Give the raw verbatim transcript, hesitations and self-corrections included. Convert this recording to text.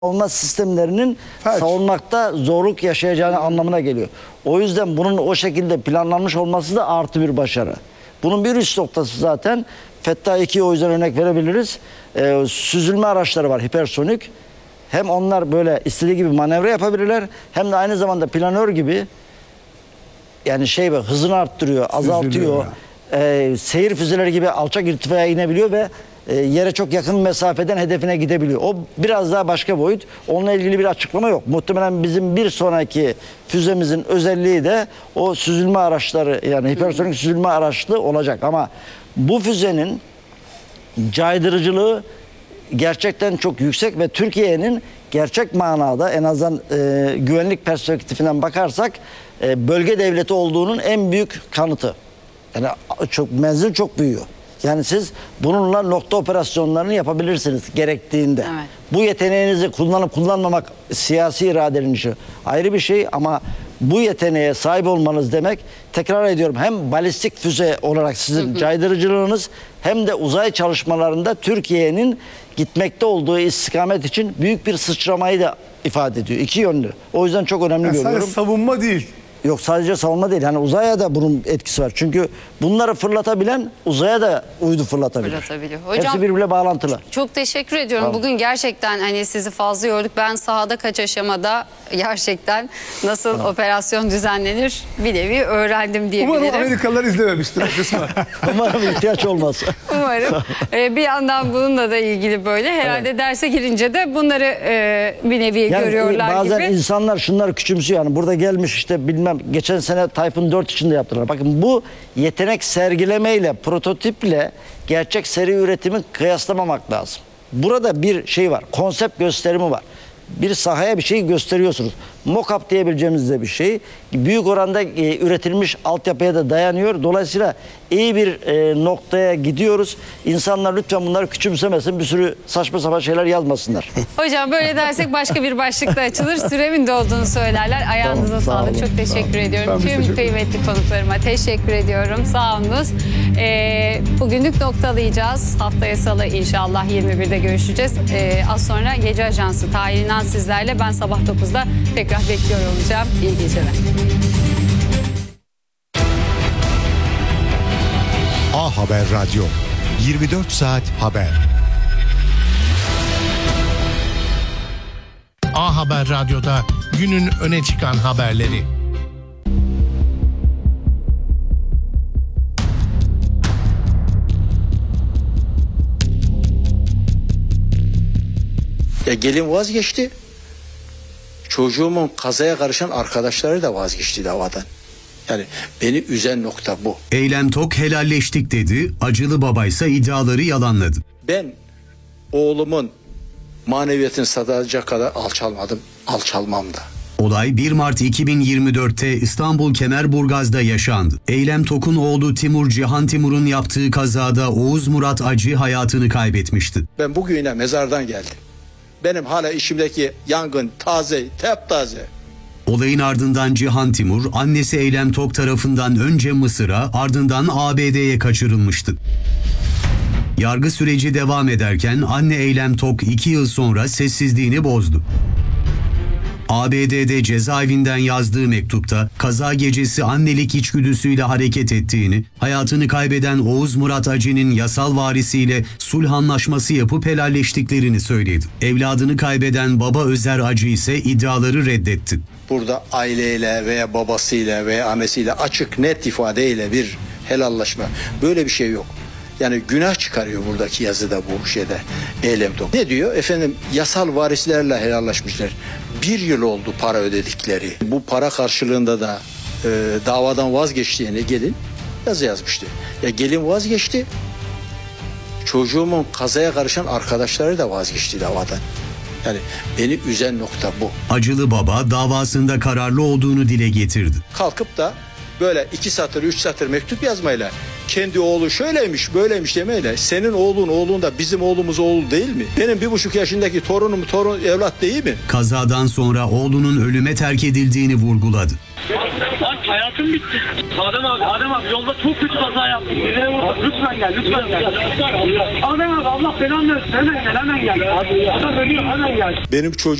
savunma sistemlerinin Felç. savunmakta zorluk yaşayacağını anlamına geliyor. O yüzden bunun o şekilde planlanmış olması da artı bir başarı. Bunun bir üst noktası zaten Fettah iki'ye o yüzden örnek verebiliriz. Ee, süzülme araçları var, hipersonik. Hem onlar böyle istediği gibi manevra yapabilirler, hem de aynı zamanda planör gibi yani şey böyle hızını arttırıyor, azaltıyor. Ee, seyir füzeleri gibi alçak irtifaya inebiliyor ve e, yere çok yakın mesafeden hedefine gidebiliyor. O biraz daha başka boyut. Onunla ilgili bir açıklama yok. Muhtemelen bizim bir sonraki füzemizin özelliği de o süzülme araçları, yani hipersonik süzülme araçlı olacak. Ama bu füzenin caydırıcılığı gerçekten çok yüksek ve Türkiye'nin gerçek manada en azından e, güvenlik perspektifinden bakarsak e, bölge devleti olduğunun en büyük kanıtı. Yani çok menzil çok büyüyor. Yani siz bununla nokta operasyonlarını yapabilirsiniz gerektiğinde. Evet. Bu yeteneğinizi kullanıp kullanmamak siyasi iradenin işi ayrı bir şey, ama bu yeteneğe sahip olmanız demek, tekrar ediyorum, hem balistik füze olarak sizin hı hı. caydırıcılığınız hem de uzay çalışmalarında Türkiye'nin gitmekte olduğu istikamet için büyük bir sıçramayı da ifade ediyor. İki yönlü. O yüzden çok önemli Yani görüyorum. sadece savunma değil. Yok, sadece savunma değil. Hani uzaya da bunun etkisi var. Çünkü bunları fırlatabilen uzaya da uydu fırlatabilir. Fırlatabiliyor. Hocam, hepsi birbiriyle bağlantılı. Çok teşekkür ediyorum. Tamam. Bugün gerçekten hani sizi fazla yorduk. Ben sahada kaç aşamada gerçekten nasıl tamam. operasyon düzenlenir bir nevi öğrendim diyebilirim. Umarım Amerikalılar izlememiştir kısmen. Umarım ihtiyaç olmaz. Umarım. ee, bir yandan bununla da ilgili böyle herhalde evet. derse girince de bunları e, bir nevi yani görüyorlar bazen gibi. Bazen insanlar şunları küçümsüyor. Yani burada gelmiş işte bilmem geçen sene Tayfun dört için de yaptılar. Bakın, bu yetenek sergilemeyle, prototiple gerçek seri üretimi kıyaslamamak lazım. Burada bir şey var, konsept gösterimi var. Bir sahaya bir şey gösteriyorsunuz. Mock-up diyebileceğimiz de bir şey. Büyük oranda e, üretilmiş altyapıya da dayanıyor. Dolayısıyla iyi bir e, noktaya gidiyoruz. İnsanlar lütfen bunları küçümsemesin. Bir sürü saçma sapan şeyler yazmasınlar. Hocam böyle dersek başka bir başlıkta açılır. Süremin de olduğunu söylerler. Ayağınıza tamam, sağ sağlık. olun, Çok teşekkür ediyorum. Ben Tüm teşekkür kıymetli konuklarıma teşekkür ediyorum. Sağ olunuz. Ee, bugünlük noktalayacağız. Haftaya Salı inşallah yirmi birde görüşeceğiz. Ee, az sonra Gece Ajansı Tahir İnan sizlerle. Ben sabah dokuzda tekrar bekliyor olacağım. İyi geceler. A Haber Radyo, yirmi dört saat haber. A Haber Radyo'da günün öne çıkan haberleri. Ya gelin vazgeçti. Çocuğumun kazaya karışan arkadaşları da vazgeçti davadan. Yani beni üzen nokta bu. Eylem Tok helalleştik dedi, acılı babaysa iddiaları yalanladı. Ben oğlumun maneviyatını satacak kadar alçalmadım, alçalmam da. Olay bir Mart iki bin yirmi dörtte İstanbul Kemerburgaz'da yaşandı. Eylem Tok'un oğlu Timur Cihan Timur'un yaptığı kazada Oğuz Murat Acı hayatını kaybetmişti. Ben bugüne mezardan geldim. Benim hala içimdeki yangın taze, taptaze. Olayın ardından Cihan Timur, annesi Eylem Tok tarafından önce Mısır'a, ardından A B D'ye kaçırılmıştı. Yargı süreci devam ederken anne Eylem Tok iki yıl sonra sessizliğini bozdu. A B D'de cezaevinden yazdığı mektupta kaza gecesi annelik içgüdüsüyle hareket ettiğini, hayatını kaybeden Oğuz Murat Acı'nın yasal varisiyle sulh anlaşması yapıp helalleştiklerini söyledi. Evladını kaybeden baba Özer Acı ise iddiaları reddetti. Burada aileyle veya babasıyla veya annesiyle açık net ifadeyle bir helallaşma, böyle bir şey yok. Yani günah çıkarıyor buradaki yazıda, bu şeyde Eylem Tok. Ne diyor? Efendim yasal varislerle helallaşmışlar. Bir yıl oldu para ödedikleri. Bu para karşılığında da e, davadan vazgeçtiğini gelin yazı yazmıştı. Ya gelin vazgeçti. Çocuğumun kazaya karışan arkadaşları da vazgeçti davadan. Yani beni üzen nokta bu. Acılı baba davasında kararlı olduğunu dile getirdi. Kalkıp da böyle iki satır, üç satır mektup yazmayla kendi oğlu şöyleymiş, böyleymiş demeyle, senin oğlun oğlun da bizim oğlumuz oğul değil mi? Benim bir buçuk yaşındaki torunum torun evlat değil mi? Kazadan sonra oğlunun ölüme terk edildiğini vurguladı. Hayatım bitti. Adem abi, Adem abi yolda çok kötü kaza yaptım. Lütfen gel, lütfen gel. Adem abi Allah belanı versin. Hemen gel, hemen gel. Adam ölüyor, hemen gel. Benim çocuğum